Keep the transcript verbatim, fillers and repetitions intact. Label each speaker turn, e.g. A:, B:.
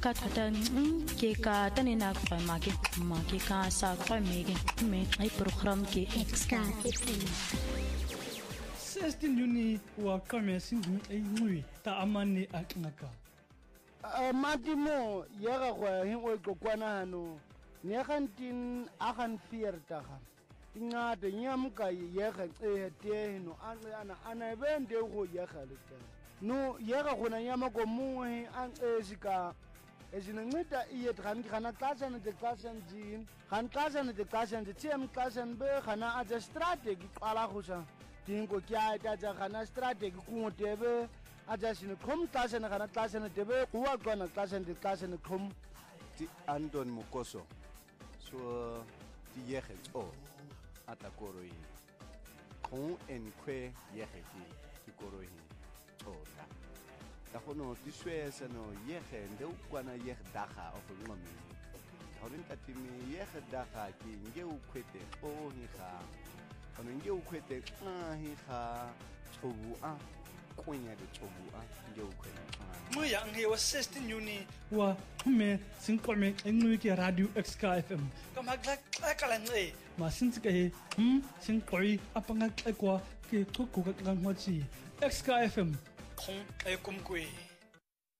A: ka thata ke ka tane na kwa make make ka sa kwa mege me ai program ke Exka F M
B: sixteen Juni wa kame singu ai ngui ta amane aknaka
C: a matimo yega go hin o kokwana hano ne gantin a gan viertig ingade nyamka yega tse no ana ana bende go yega lete no yega gona nyama go muhe an esika ezinceda iye dran gana xashana de xashana din gan xashana de xashana de tiem xashana be gana a strategy qala gosa dingo kya ta gana strategy ku tebe aja sine khom xashana gana xashana tebe kuwa gona xashana de xashana khom
D: ti Anton Mukoso so ti yege o atakoroi khon en kwe yege ti koroi ota da kono ti swesa no yege nde ukwana yege daga of ngomi horin katimi yege daga ki nge ukwete o hi kha kono nge ukwete a hi kha chobu a kunya de chobu a nge ukwete
B: mo ya nge wa sixteen Juni wa me sinkome engwe ke radio Exka F M kama gla kala nge ma sintsike he hm sinkoi apanga kwa ke tsoko ka ngwachi Exka F M khong e kumkwe